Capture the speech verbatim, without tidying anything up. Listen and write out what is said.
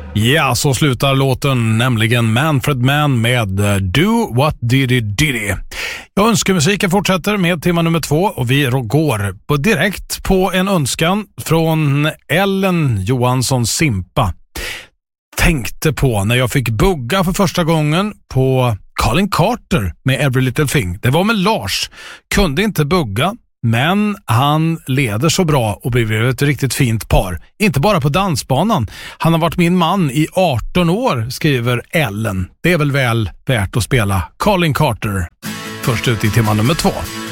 Ja, så slutar låten, nämligen Manfred Mann med Do What Diddy Diddy. Jag önskar musiken fortsätter med tema nummer två och vi går på direkt på en önskan från Ellen Johansson Simpa. Tänkte på när jag fick bugga för första gången på Colin Carter med Every Little Thing. Det var med Lars. Kunde inte bugga, men han leder så bra och blir ett riktigt fint par. Inte bara på dansbanan. Han har varit min man i arton år, skriver Ellen. Det är väl väl värt att spela Colin Carter. Först ut i tema nummer två.